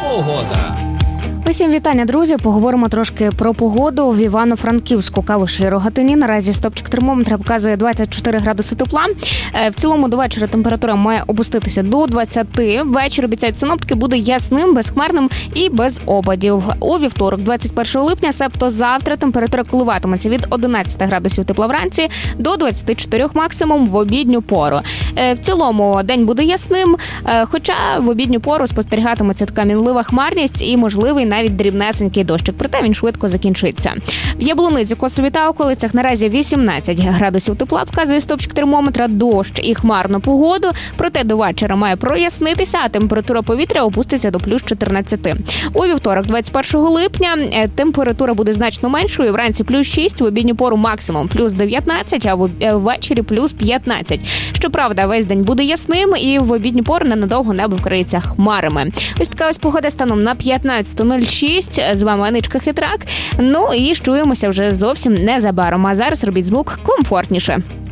Погода. Усім вітання, друзі. Поговоримо трошки про погоду в Івано-Франківську, Калуші і Рогатині. Наразі стопчик термометра показує 24 градуси тепла. В цілому до вечора температура має опуститися до 20. Вечір, обіцяють синоптики, буде ясним, безхмарним і без опадів. У вівторок, 21 липня, себто завтра, температура коливатиметься від 11 градусів тепла вранці до 24 максимум в обідню пору. В цілому день буде ясним, хоча в обідню пору спостерігатиметься така мінлива хмарність і можливий навіть дрібнесенький дощик, проте він швидко закінчиться. В Яблуниці, Косові та околицях наразі 18 градусів тепла, вказує стопчик термометра, дощ і хмарну погоду, проте до вечора має прояснитися, а температура повітря опуститься до плюс 14. У вівторок, 21 липня, температура буде значно меншою, вранці плюс 6, в обідню пору максимум плюс 19, а ввечері плюс 15. Щоправда, весь день буде ясним і в обідню пору ненадовго небо вкриється хмарами. Ось така ось погода станом на 15.06. З вами Аничка Хитрак. Ну і чуємося вже зовсім незабаром. А зараз робіть звук комфортніше.